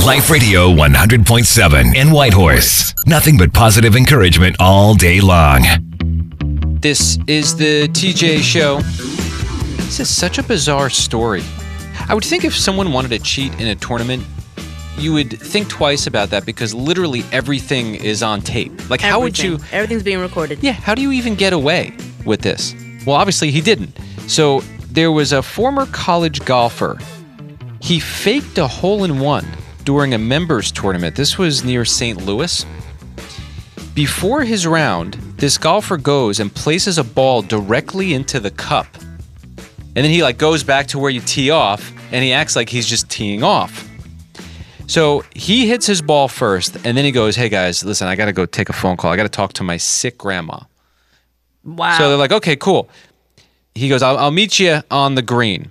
Life Radio 100.7 in Whitehorse. Nothing but positive encouragement all day long. This is the TJ Show. This is such a bizarre story. I would think if someone wanted to cheat in a tournament, you would think twice about that because literally everything is on tape. Like, how would you... Everything's being recorded. Yeah, how do you even get away with this? Well, obviously he didn't. So there was a former college golfer. He faked a hole-in-one during a members tournament. This was near St. Louis. Before his round, this golfer goes and places a ball directly into the cup. And then he goes back to where you tee off, and he acts like he's just teeing off. So he hits his ball first, and then he goes, "Hey guys, listen, I got to go take a phone call. I got to talk to my sick grandma." Wow. So they're like, "Okay, cool." He goes, I'll meet you on the green."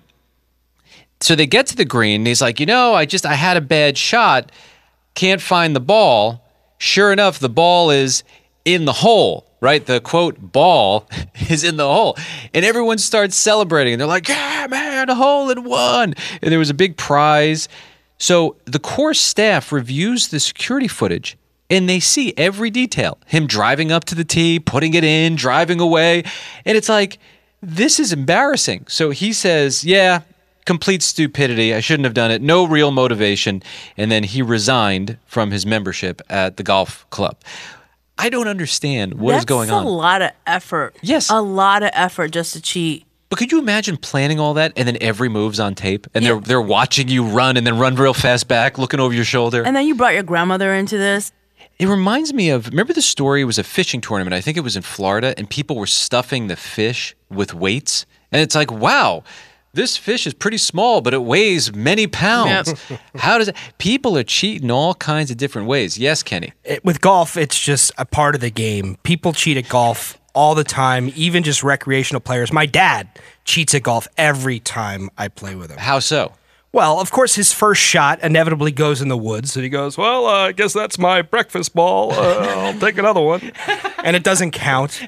So they get to the green, and he's like, I had a bad shot. Can't find the ball. Sure enough, the ball is in the hole, right? The quote, ball is in the hole. And everyone starts celebrating. And they're like, "Yeah, man, a hole in one." And there was a big prize. So the course staff reviews the security footage, and they see every detail. Him driving up to the tee, putting it in, driving away. And it's like, this is embarrassing. So he says, yeah, complete stupidity. I shouldn't have done it. No real motivation. And then he resigned from his membership at the golf club. I don't understand what is going on. That's a lot of effort. Yes. A lot of effort just to cheat. But could you imagine planning all that and then every move's on tape and they're watching you run and then run real fast back, looking over your shoulder? And then you brought your grandmother into this. It reminds me of, remember the story? It was a fishing tournament. I think it was in Florida, and people were stuffing the fish with weights. And it's like, wow, this fish is pretty small, but it weighs many pounds. Yep. How does it? People are cheating all kinds of different ways. Yes, Kenny. With golf, it's just a part of the game. People cheat at golf all the time, even just recreational players. My dad cheats at golf every time I play with him. How so? Well, of course, his first shot inevitably goes in the woods, and he goes, "Well, I guess that's my breakfast ball. I'll take another one," and it doesn't count.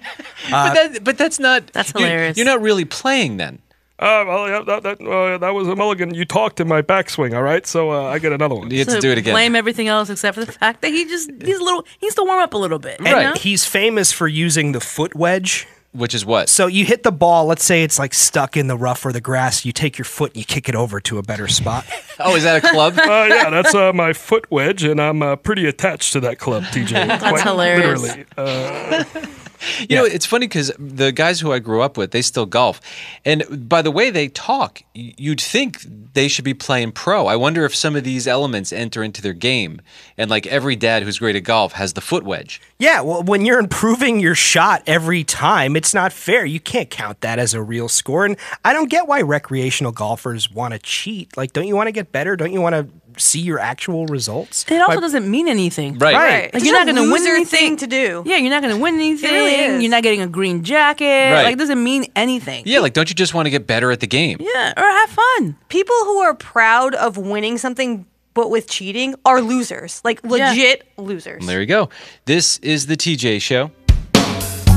But that's not. That's hilarious. You're not really playing then. Well, yeah, that was a mulligan. You talked in my backswing, all right? So I get another one. You have to do it again. Blame everything else except for the fact that he needs to warm up a little bit. And you know? he's famous for using the foot wedge. Which is what? So you hit the ball, let's say it's stuck in the rough or the grass, you take your foot and you kick it over to a better spot. Oh, is that a club? Yeah, that's my foot wedge, and I'm pretty attached to that club, TJ. That's hilarious. Literally. You know, it's funny because the guys who I grew up with, they still golf. And by the way they talk, you'd think they should be playing pro. I wonder if some of these elements enter into their game. And every dad who's great at golf has the foot wedge. Yeah, well, when you're improving your shot every time, it's not fair. You can't count that as a real score. And I don't get why recreational golfers want to cheat. Don't you want to get better? Don't you want to see your actual results? It also doesn't mean anything. Right. You're not going to win anything. Thing to do. Yeah, you're not going to win anything. It really is. You're not getting a green jacket. Right. It doesn't mean anything. Yeah, don't you just want to get better at the game? Yeah, or have fun. People who are proud of winning something but with cheating are losers. Legit losers. There you go. This is the TJ Show.